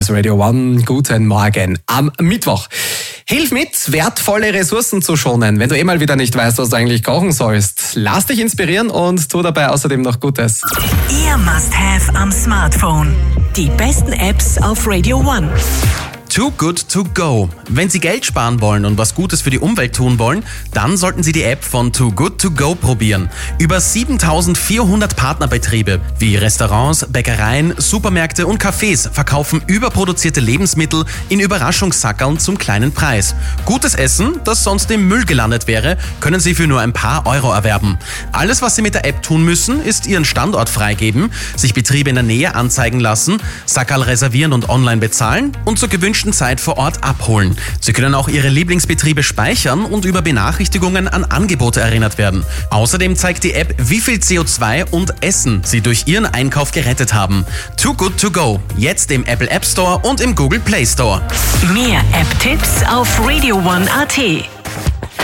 Radio One, guten Morgen am Mittwoch. Hilf mit, wertvolle Ressourcen zu schonen, wenn du mal wieder nicht weißt, was du eigentlich kochen sollst. Lass dich inspirieren und tu dabei außerdem noch Gutes. Ihr Must-Have am Smartphone. Die besten Apps auf Radio One. Too Good To Go. Wenn Sie Geld sparen wollen und was Gutes für die Umwelt tun wollen, dann sollten Sie die App von Too Good To Go probieren. Über 7400 Partnerbetriebe wie Restaurants, Bäckereien, Supermärkte und Cafés verkaufen überproduzierte Lebensmittel in Überraschungssackerln zum kleinen Preis. Gutes Essen, das sonst im Müll gelandet wäre, können Sie für nur ein paar Euro erwerben. Alles, was Sie mit der App tun müssen, ist Ihren Standort freigeben, sich Betriebe in der Nähe anzeigen lassen, Sackerl reservieren und online bezahlen und zur gewünschten Zeit vor Ort abholen. Sie können auch Ihre Lieblingsbetriebe speichern und über Benachrichtigungen an Angebote erinnert werden. Außerdem zeigt die App, wie viel CO2 und Essen Sie durch Ihren Einkauf gerettet haben. Too Good To Go. Jetzt im Apple App Store und im Google Play Store. Mehr App-Tipps auf radioone.at.